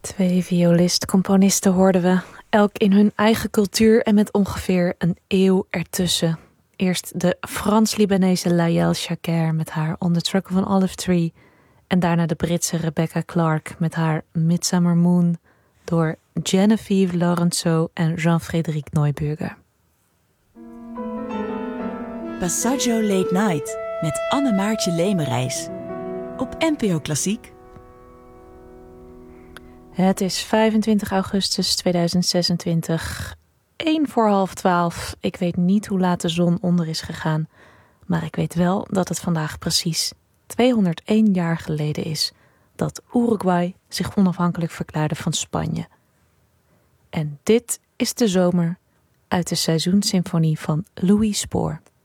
Twee violist-componisten hoorden we, elk in hun eigen cultuur en met ongeveer een eeuw ertussen. Eerst de Frans-Libanese Layel Chaker met haar On the Truck of an Olive Tree en daarna de Britse Rebecca Clark met haar Midsummer Moon door Geneviève Laurenceau en Jean-Frédéric Neuburger. Passaggio Late Night met Anne-Maartje Lemerijs op NPO Klassiek. Het is 25 augustus 2026, 11:45. Ik weet niet hoe laat de zon onder is gegaan, maar ik weet wel dat het vandaag precies 201 jaar geleden is dat Uruguay zich onafhankelijk verklaarde van Spanje. En dit is de zomer uit de seizoensymfonie van Louis Spohr.